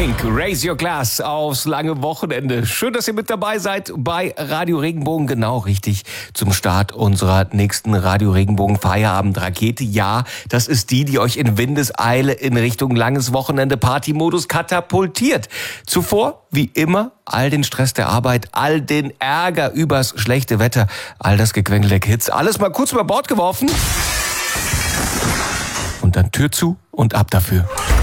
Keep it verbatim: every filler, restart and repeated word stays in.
Pink, Raise Your Glass aufs lange Wochenende. Schön, dass ihr mit dabei seid bei Radio Regenbogen. Genau richtig zum Start unserer nächsten Radio Regenbogen Feierabend-Rakete. Ja, das ist die, die euch in Windeseile in Richtung langes Wochenende Partymodus katapultiert. Zuvor, wie immer, all den Stress der Arbeit, all den Ärger übers schlechte Wetter, all das Gequengel der Kids, alles mal kurz über Bord geworfen und dann Tür zu und ab dafür.